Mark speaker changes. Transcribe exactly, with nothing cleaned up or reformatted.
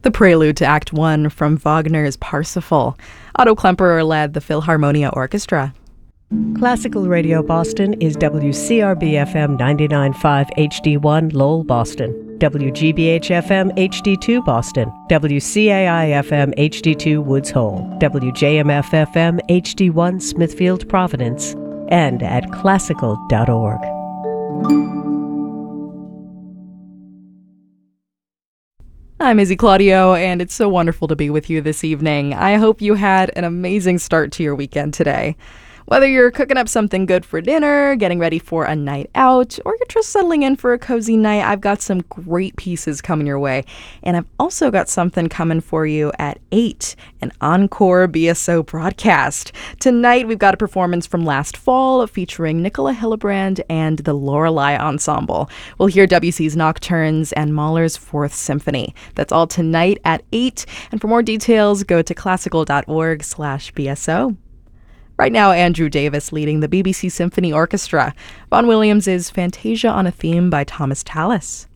Speaker 1: The prelude to Act One from Wagner's Parsifal. Otto Klemperer led the Philharmonia Orchestra.
Speaker 2: Classical Radio Boston is W C R B F M ninety-nine point five H D one Lowell, Boston, W G B H F M H D two Boston, W C A I F M H D two Woods Hole, W J M F F M H D one Smithfield, Providence, and at classical dot org.
Speaker 1: I'm Izzy Claudio, and it's so wonderful to be with you this evening. I hope you had an amazing start to your weekend today. Whether you're cooking up something good for dinner, getting ready for a night out, or you're just settling in for a cozy night, I've got some great pieces coming your way. And I've also got something coming for you at eight, an encore B S O broadcast. Tonight, we've got a performance from last fall featuring Nicola Hillebrand and the Lorelei Ensemble. We'll hear Debussy's Nocturnes and Mahler's Fourth Symphony. That's all tonight at eight. And for more details, go to classical dot org slash B S O. Right now, Andrew Davis leading the B B C Symphony Orchestra. Vaughan Williams is Fantasia on a Theme by Thomas Tallis.